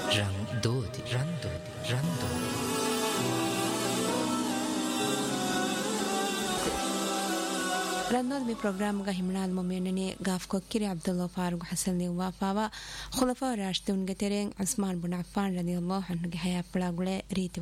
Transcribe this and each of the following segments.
ರಂದೋದಿ ರಂದೋದಿ ರಂದೋದಿ رنود می پروگرام گه همنال ممنونی گاف کوکری عبدالله فاروق حسن وفاوا خلفاء راشدون گترین عثمان بن عفان رضی الله عنه گه حیا پلاگله ریت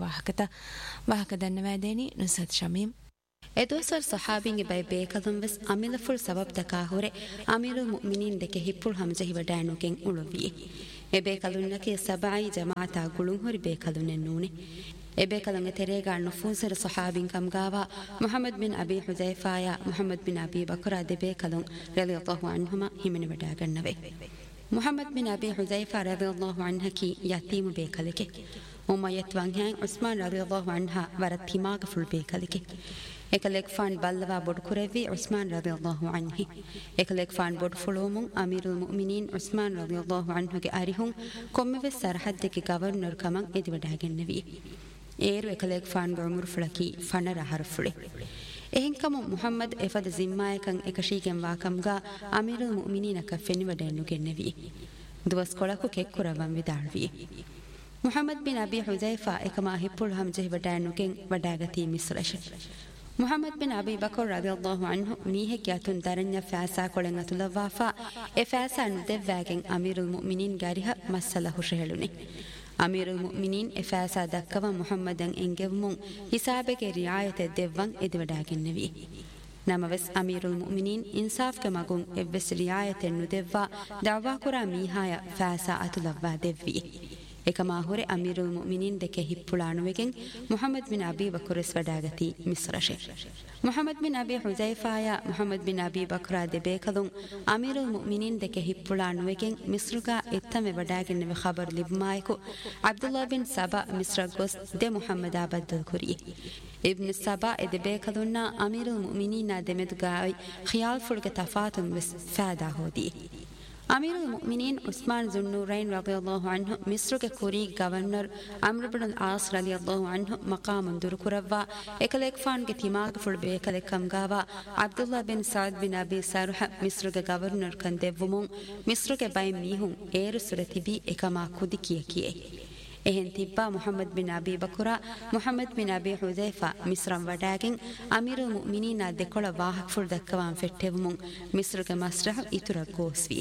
واهکتا نوادینی نصد شمیم ಎದೋಸರ್ ಸಹಾಬಿಂಗೆ by ಬೇಕದಂ ವೆಸ್ ಅಮಿಲಫುಲ್ ಸಬಬ್ ದಕಾಹುರೆ ಅಮೀರುಲ್ ಮುಅ್ಮಿನೀನ್ ದೆಕೆ ಹಿಪ್ಪುಲ್ ಹಮಜಹಿ ವಡಾನುಕೆನ್ ಉಳುವಿ A ಬೇಕದುನ್ನಕೆ ಸಬಾಯಿ ಜಮಾತಾ ಗುಳುಂ ಹೊರಿ ಬೇಕದುನೆನ್ ನೂನೆ A ಬೇಕದಂಗೆ ತೆರೆಗಾ ನುಫೂಸರ್ ಸಹಾಬಿನ್ ಕಮ್ಗಾವಾ Muhammad bin ಅಬಿ ಹುಜೈಫಾಯ Muhammad bin ಅಬಿ ಬಕರ they ಬೇಕದಂ ರಲಿಯಲ್ಲಾಹು ಅನ್ಹುಮಾ ಹಿಮೆನೆ ವಡಾಗನ್ನವೆ Muhammad bin ಅಬಿ ಹುಜೈಫಾ ರಲಿಯಲ್ಲಾಹು ಅನ್ಹಕಿ ಯತೀಮು ಬೇಕಲಕೆ ಉಮಯ್ಯತ್ ವಂಹ್ಯಾಂ Usman ರಲಿಯಲ್ಲಾಹು ಅನ್ಹಾ ವರತ್ ತಿಮಾಗ full ಬೇಕಲಕೆ එකලෙක් ෆාන් බල්ලවා බොඩු කුරෙවි Usman රදියල්ලාහු අන්හි එකලෙක් ෆාන් බොඩු ෆුලෝමුන් අමීරුල් මුමිනීන් Usman රදියල්ලාහු අන්හුගේ අරිහුන් කොම්මෙ සරහද්දකි governor කමන් එදිවඩාගෙන්නවි ඒරු එකලෙක් ෆාන් ගොමුර් ෆලකි ෆනර හර්ෆුලි එහෙන්කම Muhammad එෆද සිම්මායකන් එකශීගෙන් වාකම්ගා අමීරුල් මුමිනීනක ෆෙනිවඩෙන්නු ගෙන්නවි දුවස් කොලකු කෙක්කුරවන් විදාල්වි Muhammad Bing අබී හුසෛෆා එකමා හිප්පුල් හම්ජෙහි වඩානුකෙන් වඩාගති මිස්රෂ Muhammad bin ಅಬಿ Bakr ರದಿಯಲ್ಲಾಹು ಅನ್ಹು ಮೀಹೆಗೆ ಅತುನ್ ದರಣ್ಯ ಫ್ಯಾಸಾ ಕೊಳೆಂ ಅತುಲವಾಫಾ A ಫ್ಯಾಸಾ ನುದೆವ್ವಾಗೆನ್ ಅಮೀರುಲ್ ಮುಅ್ಮಿನೀನ್ ಗಾರಿಹ ಮಸ್ಸಲ ಹುಷೆಹಳುನಿ ಅಮೀರುಲ್ ಮುಅ್ಮಿನೀನ್ A ಫ್ಯಾಸಾ ದಕ್ಕವ ಮುಹಮ್ಮದನ್ ಎಂಗೆವ್ಮುನ್ ಹಿಸಾಬೆಗೆ ರಿಯಾಯತೆ ದೆವ್ವನ್ ಎದಿವಡಾಗೆನ್ನವಿ ನಮವೆಸ್ ಅಮೀರುಲ್ ಮುಅ್ಮಿನೀನ್ ಇನ್ಸಾಫ್ಗೆ ಮಗುನ್ ಎವ್ವೆಸ್ ರಿಯಾಯತೆ ನುದೆವ್ವಾ ದವ್ವಾ ಕುರಾ ಮೀಹಾಯ ಫ್ಯಾಸಾ ಅತುಲವ್ವಾ ದೆವ್ವಿ එකමා හොරේ අමීරුල් මුමිනීන් දෙකේ හිප්පුලානුවෙගෙන් මුහම්මද් බින් අබී බකරස් වඩාගති මිස්රෂේ මුහම්මද් බින් අබී හුසෛෆායා මුහම්මද් බින් අබී බකරා දෙබේකදුන් අමීරුල් මුමිනීන් දෙකේ හිප්පුලානුවෙගෙන් මිස්රුගා එත්තමෙ වඩාගෙන්නව ඛබර් ලිබ්මායිකු අබ්දුල්ලා බින් සබා මිස්ර ගොස් දෙ මුහම්මද් ආබද්දල් කුරී ඉබ්න් සබා එදෙබේකදුන්නා අමීරුල් මුමිනීනා දෙමෙදුගායි ඛියාල් ෆුල්ගේ තෆාතුම් වෙස් ෆාදා හොදී अमीरुल मुअ्मिनीन उस्मान ज़ुन्नूरैन रज़ियल्लाहु अन्हु मिस्र के कुरी गवर्नर अम्र बिन आस रज़ियल्लाहु अन्हु मकाम दुरकुरवा एकलेक फान के दिमाग फुल बेकले कमगावा अब्दुल्ला बिन साद बिन अबी सरह मिस्र के गवर्नर कंदेवुमुं मिस्र के बाय मीहुं एर सुरतिबी एकमा खुद किए එහෙන් තිබ්බා මුහම්මද් බින් අබී බකරා මුහම්මද් බින් අබී හුසෛෆා මිස්රම් වඩාගෙන් අමීරුල් මුමිනීනා දෙකොළ වාහක් ෆුල් දක්කවාන් ෆෙට්ටෙවුමුන් මිස්රගේ මස්රහ ඉතුරක් ගෝස්වී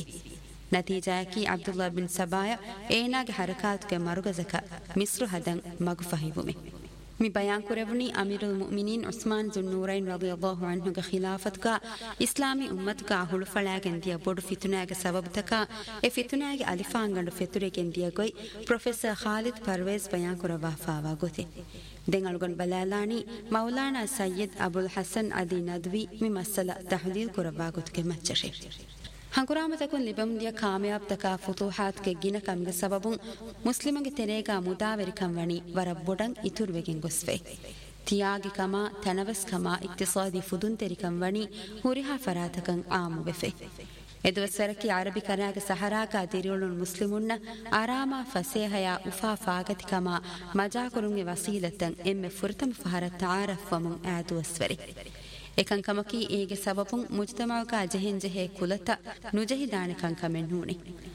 ನತೀಜಾಕಿ ಅಬ್ದುಲ್ಲಾ ಬಿನ್ ಸಬಾಯ ಏನಾಗೆ ಹರಕಾತ್ಗೆ ಮರುಗಜಕ ಮಿಸ್ರು ಹದಂ ಮಗು ಫಹಿವುಮೆ ಮಿ ಬಯಾನ್ ಕುರೆವುನಿ ಅಮೀರುಲ್ ಮುಅ್ಮಿನೀನ್ ಉಸ್ಮಾನ್ ಝುನ್ನೂರೈನ್ ರದಿಯಲ್ಲಾಹು ಅನ್ಹುಗೆ ಖಿಲಾಫತ್ಗ ಇಸ್ಲಾಮಿ ಉಮ್ಮತ್ಗ ಹುಳು ಫಳಾಗೆನ್ ದಿಯ ಬೊಡು ಫಿತುನಾಗೆ ಸಬಬ್ತಕ A ಫಿತುನಾಗೆ ಅಲಿಫಾಂಗಂಡು ಫೆತುರೆಗೆನ್ ದಿಯ ಗೊಯ್ professor Khalid Parvez ಬಯಾನ್ ಕುರವಾ fava ಗೊತೆ ದೆಂಗಳುಗನ್ ಬಲಾಲಾನಿ Maulana Syed Abul Hasan ಅದಿ ನದ್ವಿ ಮಿ ಮಸಲ ತಹದೀಲ್ ಕುರವಾ ಗೊತ್ಗೆ ಮಚ್ಚಶೆ ಹಂಕುರಾಮತಕುನ್ ಲಿಬಮ್ದಿಯ ಕಾಮಯಾಬ್ ತಕಾ ಫುತೂಹಾತ್ಗೆ ಗಿನಕಮ್ಗೆ ಸಬಬುನ್ ಮುಸ್ಲಿಮಂಗೆ ತೆರೆಗಾ ಮುದಾವೆರಿಕಂ ವಣಿ ವರ ಬೊಡಂ ಇತುರ್ವೆಗೆನ್ ಗೊಸ್ವೆ ತಿಯಾಗಿ ಕಮಾ ತನವಸ್ ಕಮಾ ಇಕ್ತಿಸಾದಿ ಫುದುನ್ ತೆರಿಕಂ ವಣಿ ಹುರಿಹಾ ಫರಾತಕಂ ಆಮು ವೆಫೆ ಎದುವಸರಕಿ ಅರಬಿ ಕನಾಗ ಸಹರಾಕಾ ತಿರಿಯುಳುನ್ ಮುಸ್ಲಿಮುನ್ನ ಆರಾಮಾ ಫಸೇಹಯಾ ಉಫಾ ಫಾಗತಿ ಕಮಾ ಮಜಾಕುರುಂಗೆ ವಸೀಲತಂ ಎಮ್ಮೆ ಫುರ್ತಮ ಫಹರ ತಾರಫ್ ವಮುನ್ ಆದುವಸ್ವರಿ එකන් කමකී ඒගේ සබපුන් මුජ්තමාවකා ජෙහෙන් ජෙහෙ කුලත නුජහිදානකන් කමෙන් නූනි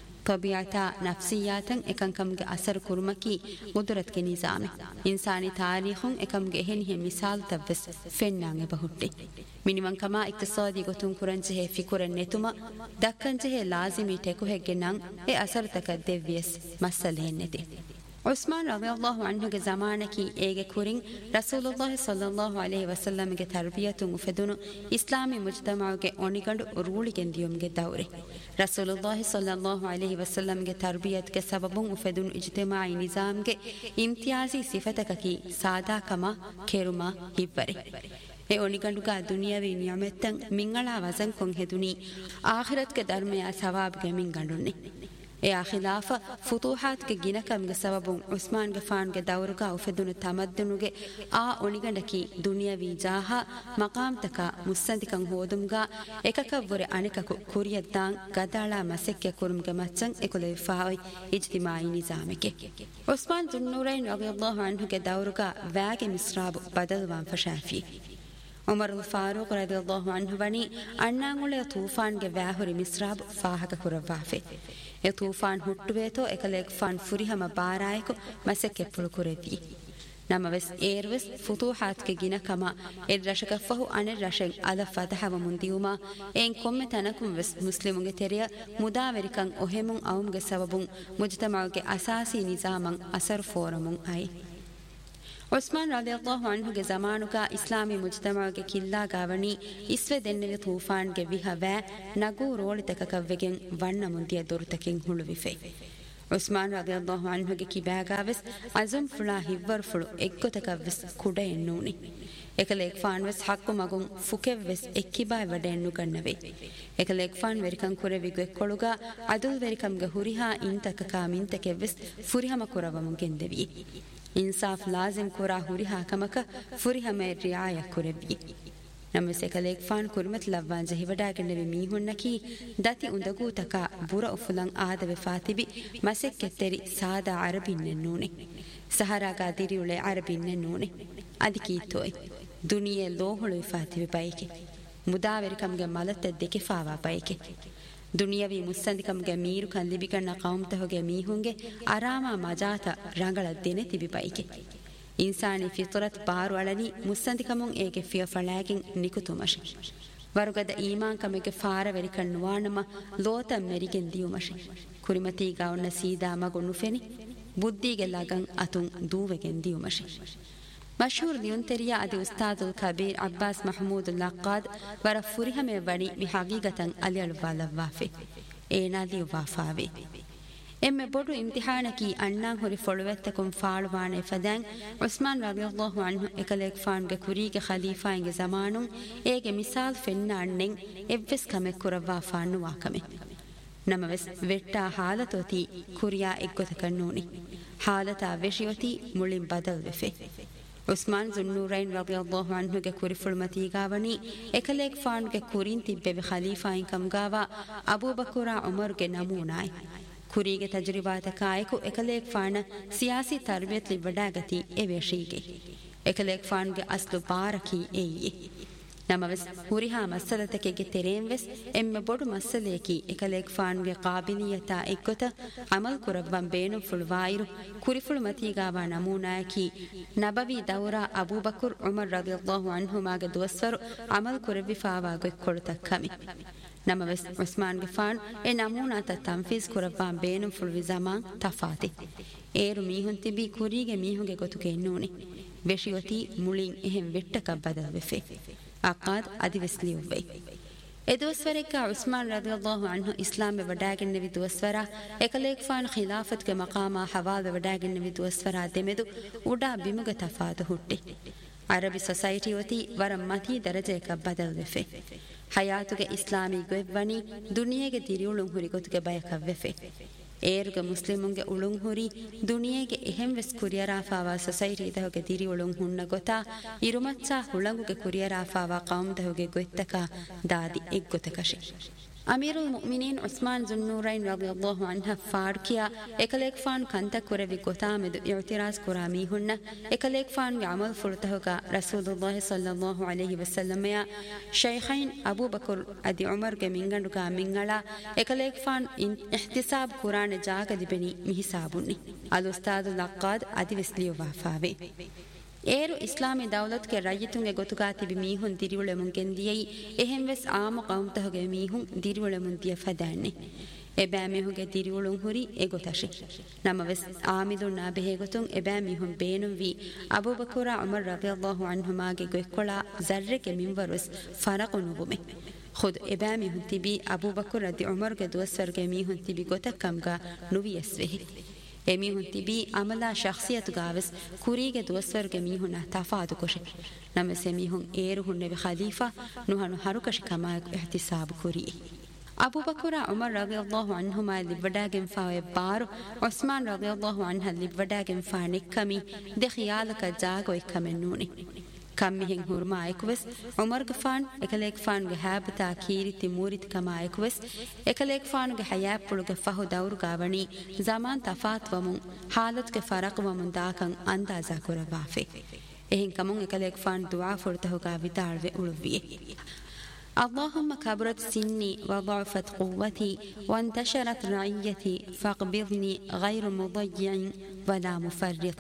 තබියතා නෆ්සියාතන් එකන් කම්ගේ අසර කුරුමකී මුදරත්ගේ නිසාමෙ ඉන්සානි තාරීඛුන් එකම්ගේ එහෙනිහෙ මිසාල් තබ්වස් ෆෙන්නාගේ බහුට්ටි මිනිමන් කමා ඉක්තිසාදී ගොතුන් කුරන් ජෙහෙ ෆිකුරන් නෙතුම දක්කන් ජෙහෙ ලාසිමි ටෙකු හෙග්ගේ නං ඒ අසර තක දෙවියස් මස්සලෙන් නෙති ಉಸ್ಮಾನ್ ರದಿಯಲ್ಲಾಹು ಅನ್ಹುಗೆ ಜಮಾನಕಿ ಏಗೆ ಕುರಿಂ ರಸೂಲುಲ್ಲಾಹಿ ಸಲ್ಲಲ್ಲಾಹು ಅಲೈಹಿ ವಸಲ್ಲಂಗೆ ತರ್ಬಿಯತು ಮುಫೆದುನು ಇಸ್ಲಾಮಿ ಮುಜ್ತಮಾಗೆ ಒಣಿಗಂಡು ರೂಳಿಗೆನ್ ದಿಯುಮ್ಗೆ ದೌರೆ ರಸೂಲುಲ್ಲಾಹಿ ಸಲ್ಲಲ್ಲಾಹು ಅಲೈಹಿ ವಸಲ್ಲಂಗೆ ತರ್ಬಿಯತ್ಗೆ ಸಬಬುಂ ಮುಫೆದುನು ಇಜ್ತಿಮಾಯಿ ನಿಜಾಮ್ಗೆ ಇಮ್ತಿಯಾಜಿ ಸಿಫತಕಕಿ ಸಾದಾ ಕಮ ಖೇರುಮಾ ಹಿವ್ವರೆ ಎ ಒಣಿಗಂಡುಗ ದುನಿಯಾವಿ ನಿಯಮೆತ್ತಂ ಮಿಂಗಳಾ ವಜನ್ ಕೊಂ ಹೆದುನಿ ಆಖಿರತ್ಗೆ ಧರ್ಮಯ ಸವಾಬ್ಗೆ ಮಿಂಗಂಡುನ್ನೆ එයා ඛිලාෆ ෆුතුහාත්ගේ ගිනකම්ගේ සබබුන් උස්මාන්ගේ ෆාන්ගේ දවරුගා උෆෙදුණු තමද්දුනුගේ ආ ඔනිගඬකි දුනියවි ජාහා මකාම්තක මුස්සන්තිකන් හෝදුම්ගා එකකවර අනිකකු කුරියද්දාන් ගදාලා මසෙක්ගේ කුරුම්ගේ මච්චන් එකොලේ ෆාවයි ඉජ්තිමායි නිසාමකේ උස්මාන් දුන්නූරයින් රදියල්ලාහු අන්හුගේ දවරුගා වෑගේ මිස්රාබ් බදල්වාන් ෆෂාෆි ಉಮರುಲ್ ಫಾರೂಕ್ ರದಿಯಲ್ಲಾಹು ಅನ್ಹು ವನಿ ಅಣ್ಣಾಂಗುಳೆಯ ತೂಫಾನ್ಗೆ ವ್ಯಾಹುರಿ ಮಿಸ್ರಾಬ್ ಫಾಹಕ ಕುರವಾಫೆ ಎ ತೂಫಾನ್ ಹುಟ್ಟುವೇತೋ ಎಕಲೇಗ್ ಫಾನ್ ಫುರಿಹಮ ಬಾರಾಯಕು ಮಸೆಕ್ಕೆ ಪುಳುಕುರೆವಿ ನಮವೆಸ್ ಏರ್ವೆಸ್ ಫುತೂಹಾತ್ಗೆ ಗಿನಕಮ ಎಡ್ ರಶಕಫಹು ಅನೆ ರಶೆಗ್ ಅದ ಫತಹವ ಮುಂದಿಯುಮ ಏನ್ ಕೊಮ್ಮೆ ತನಕುಂ ವೆಸ್ ಮುಸ್ಲಿಮುಗೆ ತೆರೆಯ ಮುದಾವೆರಿಕಂ ಒಹೆಮುಂ ಅವುಂಗೆ ಸಬಬುಂ ಮುಜ್ತಮಾಗೆ ಅಸಾಸಿ ನಿಜಾಮಂ ಅಸರ್ ಫೋರಮುಂ ಐ ಉಸ್ಮಾನ್ ರದಿಯಲ್ಲಾಹು ಅನ್ಹುಗೆ ಜಮಾನುಗ ಇಸ್ಲಾಮಿ ಮುಜ್ತಮಾಗೆ ಕಿಲ್ಲಾ ಗಾವಣಿ ಇಸ್ವೆ ದೆನ್ನೆಗೆ ತೂಫಾನ್ಗೆ ವಿಹವೇ ನಗು ರೋಳಿತಕಕವ್ವೆಗೆಂ ವಣ್ಣ ಮುಂದಿಯ ದೊರುತಕಿಂ ಹುಳುವಿಫೆ ಉಸ್ಮಾನ್ ರದಿಯಲ್ಲಾಹು ಅನ್ಹುಗೆ ಕಿಬಾಗಾವೆಸ್ ಅಜಂ ಫುಳಾ ಹಿವ್ವರ್ ಫುಳು ಎಗ್ಗೊತಕವೆಸ್ ಕುಡ ಎನ್ನೂನಿ එකලෙක් ෆාන් වෙස් හක්කු මගුන් ෆුකෙව් වෙස් එක්කිබායි වඩෙන්නු ගන්නවේ එකලෙක් ෆාන් වෙරිකන් කුර විගු එක්කොළුගා අදුල් වෙරිකම්ගේ හුරිහා ඉන්තකකා මින්තකෙව් වෙස් ෆුරිහම කුරවමුන් ගෙන්දෙවි ඉන්සාෆ් ලාසිම් කුරා හුරිහා කමක ෆුරිහමේ රියායක් කුරෙවි ನಮಸ್ එකලෙක් ෆාන් කුරුමත් ලව්වාන් ජහිවඩාගෙන්නවේ මීහුන්නකි දති උඳගූ තකා බුර උෆුලන් ආදවෙ ෆාතිබි මසෙක් කෙත්තෙරි සාදා අරබින්නෙන්නූනේ ಸಹರಾಗಾ ದಿರಿಯುಳೆ ಅರಬಿನ್ನೆ ನೂನೆ ಅದಕೀತೋಯ್ ದುನಿಯೆ ಲೋಹುಳು ಫಾತಿವೆ ಬೈಕೆ ಮುದಾವೆರಿಕಮ್ಗೆ ಮಲತ್ತದ್ದೆಕೆ ಫಾವಾ ಬೈಕೆ ದುನಿಯವಿ ಮುಸ್ಸಂದಿಕಮ್ಗೆ ಮೀರು ಕಲ್ಲಿಬಿಕಣ್ಣ ಕೌಮ್ತಹೊಗೆ ಮೀಹುಂಗೆ ಆರಾಮ ಮಜಾತ ರಂಗಳ ದೆನೆ ತಿಬಿ ಬೈಕೆ ಇನ್ಸಾನಿ ಫಿತರತ್ ಬಾರು ಅಳನಿ ಮುಸ್ಸಂದಿಕಮುಂ ಏಗೆ ಫಿಯ ಫಳಾಗಿನ್ ನಿಕುತುಮಶೆ ವರುಗದ ಈಮಾನ್ ಕಮೆಗೆ ಫಾರವೆರಿಕಣ್ಣುವಾನಮ ಲೋತ ಮೆರಿಗೆನ್ ದಿಯುಮಶೆ ಕುರಿಮತೀಗಾ ಉನ್ನ ಸೀದಾ ಮಗುಣ್ಣು ಫೆನಿ ಬುದ್ಧಿಗೆ ಲಗಂ ಅತುಂ ದೂವೆಗೆನ್ ದಿಯುಮಶೆ ಮಶಹೂರ್ ದಿಯುಂತೆರಿಯಾ ಅದಿ ಉಸ್ತಾದುಲ್ ಕಬೀರ್ ಅಬ್ಬಾಸ್ ಮಹಮೂದುಲ್ ಲಕ್ಕಾದ್ ವರ ಫುರಿಹಮೆ ವಣಿ ವಿ ಹಗೀಗತಂ ಅಲಿಯಳುವಾಲವ್ವಾಫೆ ಏನಾ ದಿಯುವಾಫಾವೆ ಎಮ್ಮೆ ಬೊಡು ಇಮ್ತಿಹಾನಕಿ ಅಣ್ಣಾಂ ಹುರಿ ಫೊಳುವೆತ್ತಕುಂ ಫಾಳುವಾಣೆ ಫದಂ ಉಸ್ಮಾನ್ ರದಿಯಲ್ಲಾಹು ಅನ್ಹು ಎಕಲೇಕ್ ಫಾನ್ಗೆ ಕುರಿಗೆ ಖಲೀಫಾಂಗೆ ಜಮಾನುಂ ಏಗೆ ಮಿಸಾಲ್ ಫೆನ್ನ ಅಣ್ಣೆಂ ಎವ್ವೆಸ್ ಕಮೆ ಕುರವ್ವಾ ಫಾನ್ನು ವಾಕಮೆ ನಮವೆಸ್ ವೆಟ್ಟಾ ಹಾಲತೋತಿ ಕುರಿಯಾ ಎಗ್ಗೊತಕನ್ನೂನಿ ಹಾಲತಾ ವೆಶಿಯೊತಿ ಮುಳಿಂ ಬದಲ್ ವೆಫೆ ಉಸ್ಮಾನ್ ಜುನ್ನೂರೈನ್ ರದಿಯಲ್ಲಾಹು ಅನ್ಹುಗೆ ಕುರಿಫುಳ್ ಮತೀಗಾವಣಿ ಎಕಲೇಕ್ ಫಾನ್ಗೆ ಕುರಿನ್ ತಿಬ್ಬೆವೆ ಖಲೀಫಾಯಿನ್ ಕಮ್ಗಾವಾ ಅಬೂಬಕುರಾ ಉಮರ್ಗೆ ನಮೂನಾಯ್ ಕುರಿಗೆ ತಜ್ರಿಬಾತ ಕಾಯಕು ಎಕಲೇಕ್ ಫಾನ ಸಿಯಾಸಿ ತರ್ಬಿಯತ್ ಲಿವಡಾಗತಿ ಎವೆಶೀಗೆ ಎಕಲೇಕ್ ಫಾನ್ಗೆ ಅಸ್ಲು ಬಾರಕಿ ಏಯೆ ನಮವೆಸ್ ಹುರಿಹಾ ಮಸ್ಸಲತಕೆಗೆ ತೆರೇಂವೆಸ್ ಎಮ್ಮೆ ಬೊಡು ಮಸ್ಸಲೇಕಿ ಎಕಲೇಕ್ ಫಾನ್ಗೆ ಕಾಬಿಲಿಯತಾ ಎಕ್ಕೊತ ಅಮಲ್ ಕುರವ್ವಂ ಬೇನು ಫುಳ್ವಾಯಿರು ಕುರಿಫುಳು ಮತೀಗಾವ ನಮೂನಾಯಕಿ ನಬವಿ ದೌರಾ ಅಬೂಬಕುರ್ ಉಮರ್ ರದಿಯಲ್ಲಾಹು ಅನ್ಹುಮಾಗೆ ದುವಸ್ವರು ಅಮಲ್ ಕುರವ್ವಿಫಾವಾ ಗೊಕ್ಕೊಳುತಕ್ಕಮಿ ನಮವೆಸ್ ಉಸ್ಮಾನ್ಗೆ ಫಾನ್ ಎ ನಮೂನಾತ ತಂಫೀಸ್ ಕುರವ್ವಾಂ ಬೇನು ಫುಳ್ವಿ ಜಮಾನ್ ತಫಾತಿ ಏರು ಮೀಹುನ್ ತಿಬಿ ಕುರಿಗೆ ಮೀಹುಗೆ ಗೊತುಗೆ ಎನ್ನೂನಿ ವೆಶಿಯೊತಿ ಮುಳಿಂ ಎಹೆಂ ವೆಟ್ಟಕ ಬದಲ್ ವೆಫೆ ಅಕಾದ್ ಅದಿವೆಸ್ಲಿಯುವ್ವೆ ಎದುವಸ್ವರೆಕ್ಕ ಉಸ್ಮಾನ್ ರದಿಯಲ್ಲಾಹು ಅನ್ಹು ಇಸ್ಲಾಮೆ ವಡಾಗೆನ್ನವಿ ದುವಸ್ವರ ಎಕಲೇಕ್ ಫಾನ್ ಖಿಲಾಫತ್ಗೆ ಮಕಾಮ ಹವಾವೆ ವಡಾಗೆನ್ನವಿ ದುವಸ್ವರ ದೆಮೆದು ಉಡಾ ಬಿಮುಗ ತಫಾತು ಹುಟ್ಟಿ ಅರಬಿ ಸೊಸೈಟಿಯೊತಿ ವರಂ ಮತಿ ದರಜೆಕ ಬದಲ್ ವೆಫೆ ಹಯಾತುಗೆ ಇಸ್ಲಾಮಿ ಗೊವ್ವನಿ ದುನಿಯೆಗೆ ದಿರಿಯುಳುಂ ಹುರಿ ಗೊತುಗೆ ಬಯಕವ್ವೆಫೆ ಏರುಗೆ ಮುಸ್ಲಿಮುಂಗೆ ಉಳುಂ ಹುರಿ ದುನಿಯೆಗೆ ಎಹೆಂವೆಸ್ ಕುರಿಯರಾಫಾವಾ ಸೊಸೈಟಿ ದಹುಗೆ ದಿರಿಯುಳುಂ ಹುಣ್ಣ ಗೊತಾ ಇರುಮಚ್ಚಾ ಹುಳಂಗುಗೆ ಕುರಿಯರಾಫಾವಾ ಕೌಮ್ ದಹುಗೆ ಗೊತ್ತಕ ದಾದಿ ಎಗ್ಗೊತಕಶೆ ಅಮೀರುಲ್ ಮುಅ್ಮಿನೀನ್ ಉಸ್ಮಾನ್ ಜುನ್ನೂರೈನ್ ರದಿಯಲ್ಲಾಹು ಅನ್ಹ ಫಾರ್ಕಿಯಾ ಎಕಲೇಕ್ ಫಾನ್ ಕಂತ ಕುರವಿ ಗೊತಾಮೆದು ಇಅ್ತಿರಾಜ್ ಕುರಾ ಮೀಹುನ್ನ ಎಕಲೇಕ್ ಫಾನ್ಗೆ ಅಮಲ್ ಫುಳ್ತಹುಗ ರಸೂಲುಲ್ಲಾಹಿ ಸಲ್ಲಲ್ಲಾಹು ಅಲೈಹಿ ವಸಲ್ಲಮಯ ಶೈಖೈನ್ ಅಬೂಬಕರ್ ಅದಿ ಉಮರ್ಗೆ ಮಿಂಗಂಡುಗ ಮಿಂಗಳ ಎಕಲೇಕ್ ಫಾನ್ ಇಹ್ತಿಸಾಬ್ ಕುರಾನೆ ಜಾಗಲಿಬೆನಿ ಮಿಹಿಸಾಬುನ್ನಿ ಅಲ್ ಉಸ್ತಾದು ಲಕ್ಕಾದ್ ಅದಿ ವೆಸ್ಲಿಯು ವಾಫಾವೆ ಏರು ಇಸ್ಲಾಮಿ ದೌಲತ್ಗೆ ರಯ್ಯತುಂಗೆ ಗೊತುಗಾತಿಬಿ ಮೀಹುನ್ ದಿರಿವುಳೆ ಮುಂಗೆಂದಿಯೈ ಎಹೆಂವೆಸ್ ಆಮ ಕೌಮ್ತಹುಗೆ ಮೀಹುನ್ ದಿರಿವುಳೆ ಮುಂದಿಯ ಫದಾಣ್ಣೆ ಎಬ್ಯಾಮಿಹುಗೆ ದಿರಿವುಳುಂ ಹುರಿ ಎಗೊತಶೆ ನಮವೆಸ್ ಆಮಿದುನ್ ನಾಬೆಹೆಗೊತುಂ ಎಬ್ಯಾಮಿಹುನ್ ಬೇನುಂ ವಿ ಅಬೂಬಕುರ ಉಮರ್ ರದಿಯಲ್ಲಾಹು ಅನ್ಹುಮಾಗೆ ಗೊಕ್ಕೊಳಾ ಜರ್ರೆಗೆ ಮಿಂವರುಸ್ ಫರಕುನುಬುಮೆ ಖುದ್ ಎಬ್ಯಾಮಿಹುನ್ ತಿಬಿ ಅಬೂಬಕುರ್ ರದಿ ಉಮರ್ಗೆ ದುವಸ್ವರ್ಗೆ ಮೀಹುನ್ ತಿಬಿ ಗೊತಕ್ಕಂಗ ನುವಿಯಸ್ವೆಹೆ ಎಮೀಹುನ್ ತಿಬಿ ಅಮಲಾ ಶಖ್ಸಿಯತು ಗಾವೆಸ್ ಕುರಿಗೆ ದುವಸ್ವರ್ಗೆ ಮೀಹುನ ತಫಾದು ಕೊಶೆ ನಮಸ್ ಎಮೀಹುನ್ ಏರು ಹುಣ್ಣೆವೆ ಖಲೀಫಾ ನುಹನು ಹರುಕಶಿ ಕಮಾಯಕು ಇಹ್ತಿಸಾಬ್ ಕುರಿ ಅಬೂಬಕುರ ಉಮರ್ ರದಿಯಲ್ಲಾಹು ಅನ್ಹುಮಾ ಲಿವ್ವಡಾಗೆನ್ ಫಾವೆ ಬಾರು ಉಸ್ಮಾನ್ ರದಿಯಲ್ಲಾಹು ಅನ್ಹ ಲಿವ್ವಡಾಗೆನ್ ಫಾ ನಿಕ್ಕಮಿ ದೆ ಖಿಯಾಲಕ ಜಾಗೋ ಇಕ್ಕಮೆನ್ನೂನಿ ಕಮ್ಮಿಹೆಂ ಹುರ್ಮಾ ಐಕುವೆಸ್ ಉಮರ್ಗೆ ಫಾನ್ ಎಕಲೇಕ್ ಫಾನ್ಗೆ ಹ್ಯಾಬತಾ ಕೀರಿತಿ ಮೂರಿತಿ ಕಮಾ ಐಕುವೆಸ್ ಎಕಲೇಕ್ ಫಾನ್ಗೆ ಹಯಾಪ್ಪುಳುಗೆ ಫಹು ದೌರುಗಾವಣಿ ಜಮಾನ್ ತಫಾತ್ವಮುಂ ಹಾಲತ್ಗೆ ಫರಕ್ವಮುಂ ದಾಕಂ ಅಂದಾಜಾ ಕುರವಾಫೆ ಎಹಿಂ ಕಮುಂ ಎಕಲೇಕ್ ಫಾನ್ ದುಆ ಫುರ್ತಹುಗಾ ವಿತಾಳ್ವೆ ಉಳುವಿಯೆ اللهم كبرت سني وضعفت قوتي وانتشرت رعيتي فاقبضني غير مضيع ولا مفرط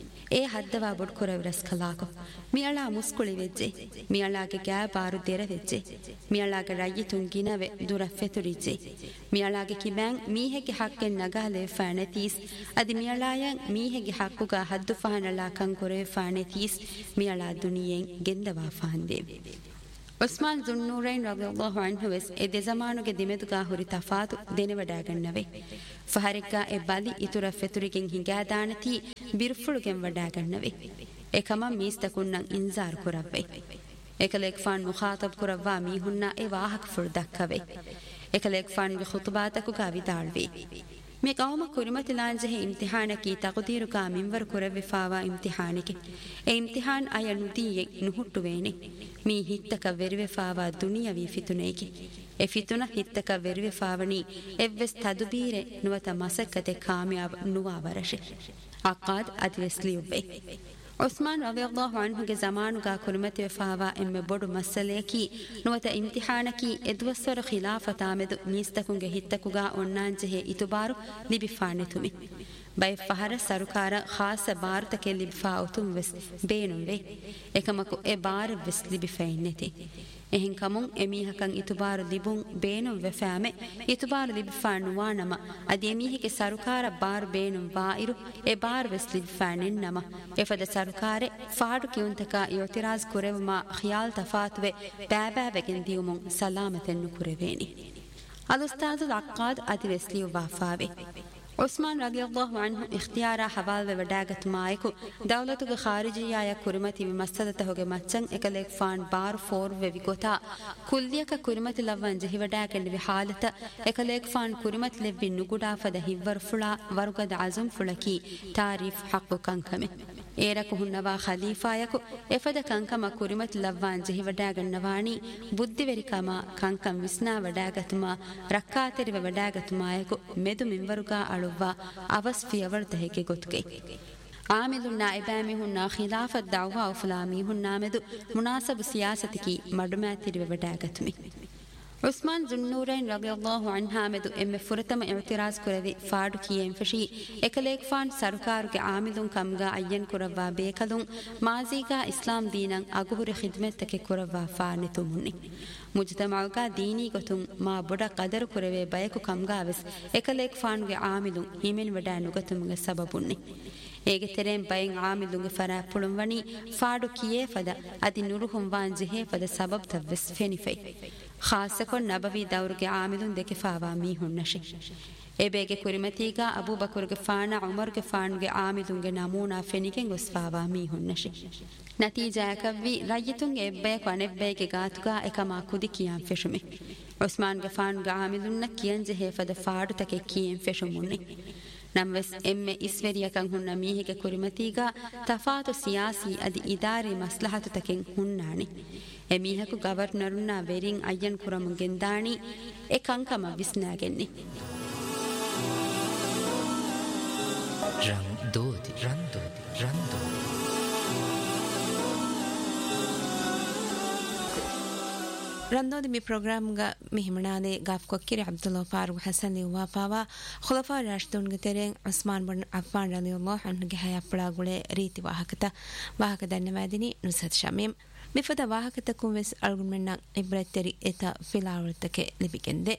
ಹದ್ದವಾ ಬೊಡ್ಕೊರವಿರಸ್ ಕಲಾಕೊ ಮಿಯಳ ಮುಸ್ಕುಳಿ ವೆಜ್ಜೆ ಮಿಯಳಾಗೆ ಗ್ಯಾಬಾರು ದೆರ ವೆಜ್ಜೆ ಮಿಯಳಾಗೆ ರಯ್ಯಿ ತುಂಗಿನವೆ ದುರ ಫೆತುರಿಜ್ಜೆ ಮಿಯಳಾಗೆ ಕಿಬ್ಯಾಂಗ್ ಮೀಹೆಗೆ ಹಕ್ಕೆ ನಗಹಲೆ ಫಾಣೆತೀಸ್ ಅದಿ ಮಿಯಳಾಯಂ ಮೀಹೆಗೆ ಹಕ್ಕುಗ ಹದ್ದು ಫಹನಳ ಕಂಕೊರೆ ಫಾಣೆತೀಸ್ ಮಿಯಳ ದುನಿಯೆಂ ಗೆಂದವಾ ಫಾಂದೆ ಉಸ್ಮಾನ್ ಜುನ್ನೂರೈನ್ ರದಿಯಲ್ಲಾಹು ಅನ್ಹು ವೆಸ್ ಎದೆ ಜಮಾನುಗೆ ದಿಮೆದುಗಾ ಹುರಿ ತಫಾತು ದೆನೆವಡಾಗನ್ನವೆ ಫಹರಿಕಾ ಎ ಬಲಿ ಇತುರ ಫೆತುರಿಗೆಂ ಹಿಂಗಾದಾನತಿ ಬಿರ್ಫುಳುಗೆಂ ವಡಾಗನ್ನವೆ ಎಕಮ ಮೀಸ್ತಕುನ್ನಂ ಇನ್ಜಾರ್ ಕುರವ್ವೆ ಎಕಲೆಕ್ ಫಾನ್ ಮುಖಾತಬ್ ಕುರವ್ವಾ ಮೀಹುನ್ನ ಎ ವಾಹಕ ಫುಳ್ ದಕ್ಕವೆ ಎಕಲೆಕ್ ಫಾನ್ಗೆ ಖುತುಬಾತಕು ಗಾವಿದಾಳ್ವೆ මේ කවම කුරිමති ලාංජෙහි ඉම්තිහානකී තකුදීරුකා මින්වර කුරවිෆාවා ඉම්තිහානකි ඒ ඉම්තිහාන් අය නුදීයෙ නුහුට්ටු වේනේ මී හිත්තක වෙරිවෙෆාවා දුනියවි ෆිතුනේකි ඒ ෆිතුන හිත්තක වෙරිවෙෆාවනි එව්වෙස් තදුබීරේ නුවත මසකතේ කාමියාබ නුවාවරෂි අකාද් අදිවස්ලියුබ්බේ ಉಸ್ಮಾನ್ ರದಿಯಲ್ಲಾಹು ಅನ್ಹುಗೆ ಜಮಾನುಗಾ ಕುರಿಮತಿ ವೆಫಾವಾ ಎಮ್ಮೆ ಬೊಡು ಮಸ್ಸಲೆಯಕಿ ನುವತ ಇಮ್ತಿಹಾನಕಿ ಎದ್ವಸ್ವರ ಖಿಲಾಫತಾಮೆದು ಮೀಸ್ತಕುಂಗೆ ಹಿತ್ತಕುಗಾ ಒಣ್ಣಾಂಜೆಹೆ ಇತುಬಾರು ಲಿಬಿಫಾನೆತುಮಿ ಬೈ ಫಹರ ಸರುಕಾರ ಖಾಸ ಭಾರತಕ್ಕೆ ಲಿಬಿಫಾ ಉತುಂ ವೆಸ್ ಬೇನುವೆ ಏಕಮಕು ಎ ಬಾರ ವೆಸ್ ಲಿಬಿಫೈನೆತಿ එහින් කමුන් එමීහකන් ඉතුබාරු ලිබුන් බේනුම් වෙෆෑමෙ ඉතුබාරු ලිබිෆා නුවානම අද එමීහගේ සරුකාර බාර බේනුම් වායිරු එ බාර වෙස් ලිබිෆානෙන් නම එෆද සරුකාරෙ ෆාඩු කියුන්තකා යොතිරාස් කුරෙවමා ඛියාල් තෆාතුවේ බෑබෑවෙගෙන් දියුමුන් සලාමතෙන් නුකුරෙවේනි අලුස්තාදු අක්කාද් අති වෙස්ලියු වාෆාවේ ಉಸ್ಮಾನ್ ರದಿಯಲ್ಲಾಹು ಅನ್ಹು ಇಖ್ತಿಯಾರ ಹವಾಲ್ವೆ ವಡಾಗತ್ ಮಾಯಕು ದೌಲತುಗೆ ಖಾರಿಜಿಯಾಯ ಕುರಿಮತಿ ವಿಮಸ್ತದತ ಹೊಗೆ ಮಚ್ಚಂ ಎಕಲೆಕ್ ಫಾನ್ ಬಾರ್ ಫೋರ್ ವೆ ವಿಗೋತಾ ಕುಲ್ಯಕ ಕುರಿಮತಿ ಲವ್ವನ್ ಜಹಿ ವಡಾಕೆಂಡಿ ವಿ ಹಾಲತ ಎಕಲೆಕ್ ಫಾನ್ ಕುರಿಮತಿ ಲೆವ್ವಿ ನುಗುಡಾಫದ ಹಿವ್ವರ್ ಫುಳಾ ವರುಗದ ಅಜುಂ ಫುಳಕಿ ತಾರೀಫ್ ಹಕ್ಕು ಕಂಕಮೆ ಏರಕು ಹುನ್ನವಾ ಖಲೀಫಾಯಕು ಎಫದ ಕಂಕಮ ಕುರಿಮತಿ ಲವ್ವಾನ್ ಜಹಿ ವಡಾಗನ್ನವಾಣಿ ಬುದ್ಧಿವೆರಿಕಮ ಕಂಕಂ ವಿಸ್ನಾ ವಡಾಗತುಮ ರಕ್ಕಾತೆರಿವ ವಡಾಗತುಮಾಯಕು ಮೆದು ಮಿಂವರುಗಾ ಅಳುವ್ವಾ ಅವಸ್ ಫಿಯವರ್ದಹೆಗೆ ಗೊತ್ತುಗೆ ಆಮಿಲುನ್ನ ಎಬಾಮಿ ಹುನ್ನ ಖಿಲಾಫತ್ ದಾವಾ ಉಫ್ಲಾಮಿ ಹುನ್ನಾಮೆದು ಮುನಾಸಬು ಸಿಯಾಸತಿಕಿ ಮಡುಮ್ಯಾತಿರಿವ ವಡಾಗತುಮಿ ಉಸ್ಮಾನ್ ಜುನ್ನೂರೈನ್ ರದಿಯಲ್ಲಾಹು ಅನ್ಹಾಮೆದು ಎಮ್ಮೆ ಫುರತಮ ಇಅ್ತಿರಾಜ್ ಕುರವಿ ಫಾಡು ಕಿಯೆಂ ಫಶಿ ಎಕಲೇಕ್ ಫಾನ್ ಸರ್ಕಾರುಗೆ ಆಮಿಲುಂ ಕಮ್ಗಾ ಅಯ್ಯನ್ ಕುರವ್ವಾ ಬೇಕಲುಂ ಮಾಜಿಗಾ ಇಸ್ಲಾಂ ದೀನಂ ಅಗುಹುರಿ ಖಿದ್ಮೆತ್ತಕೆ ಕುರವ್ವಾ ಫಾನೆತು ಮುನ್ನಿ ಮುಜ್ತಮೌಗಾ ದೀನಿ ಗೊತುಂ ಮಾ ಬೊಡ ಕದರು ಕುರವೆ ಬಯಕು ಕಮ್ಗಾ ವೆಸ್ ಎಕಲೇಕ್ ಫಾನ್ಗೆ ಆಮಿಲುಂ ಹಿಮೆನ್ ವಡಾ ನುಗತುಂಗೆ ಸಬಬುನ್ನಿ ಏಗೆ ತೆರೆಂ ಬಯಂ ಆಮಿಲುಂಗೆ ಫರಾ ಪುಳುಂವಣಿ ಫಾಡು ಕಿಯೇ ಫದ ಅದಿ ನುರುಹುಂ ವಾನ್ ಜೆಹೆ ಫದ ಸಬಬ್ ತವ್ವೆಸ್ ಫೆನಿಫೈ ಖಾಸಕೊನ್ ನಬವಿ ದೌರ್ಗೆ ಆಮಿಲುನ್ ದೆಕೆ ಫಾವಾ ಮೀಹುನ್ ನಶಿ ಎಬೇಗೆ ಕುರಿಮತಿಗಾ ಅಬೂಬಕರ್ಗೆ ಫಾನ ಉಮರ್ಗೆ ಫಾನ್ಗೆ ಆಮಿಲುಂಗೆ ನಮೂನಾ ಫೆನಿಗೆಂ ಗೊಸ್ ಫಾವಾ ಮೀಹುನ್ ನಶಿ ನತೀಜಾಕವ್ವಿ ರಯ್ಯಿತುಂಗೆ ಎಬ್ಬೆಯಕು ಅನೆಬ್ಬೆಗೆ ಗಾತುಗಾ ಎಕಮಾ ಕುದಿ ಕಿಯಾಂ ಫೆಶುಮಿ ಉಸ್ಮಾನ್ಗೆ ಫಾನ್ಗೆ ಆಮಿಲುನ್ನ ಕಿಯಂ ಜೆಹೆ ಫದ ಫಾಡು ತಕೆ ಕಿಯಂ ಫೆಶುಮುನ್ನಿ ನಮ್ವೆಸ್ ಎಮ್ಮೆ ಇಸ್ವೆರಿಯಕಂ ಹುನ್ನ ಮೀಹಿಗೆ ಕುರಿಮತಿಗಾ ತಫಾತು ಸಿಯಾಸಿ ಅದಿ ಇದಾರಿ ಮಸ್ಲಹತು ತಕೆಂ ಹುನ್ನಾಣಿ ಎಮೀಹಕು ಗವರ್ನರುನ್ನ ವೆರಿಂ ಅಯ್ಯನ್ ಕುರಮು ಗೆಂದಾಣಿ A ಕಂಕಮ ವಿಸ್ನಾಗೆನ್ನಿ ರಂದೋದಿ ರಂದೋದಿ ರಂದೋದಿ ರಂದೋದಿ me ಪ್ರೋಗ್ರಾಮ್ಗ ಮಿಹಿಮಣಾದೆ Gauff ಕೊಕ್ಕಿರಿ Abdullah Farooq Hasan ಲಿವಾಫಾವಾ ಖುಲಫಾ ರಾಶಿದೂನ್ಗೆ ತೆರೆಂ Usman ಬನ್ ಅಫ್ಫಾನ್ ರದಿಯಲ್ಲಾಹು ಅನ್ಹುಗೆ ಹಯಪ್ಪಳಾಗುಳೆ ರೀತಿ ವಾಹಕ ಧನ್ಯವಾದಿನಿ ನುಸತ್ ಶಮೀಮ್ ಮಿಫದ ವಾಹಕತಕ್ಕೂ ವೆಸ್ ಅಳ್ಗುಮೆನ್ನ ಇಬ್ರತ್ತರಿ ಎತ ಫಿಲಾವೃತಕ್ಕೆ ಲಿಬಿಗೆಂದೆ